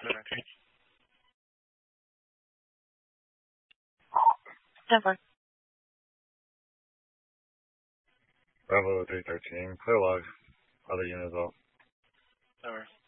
Denver. Bravo 313, clear log. Other units out. Denver.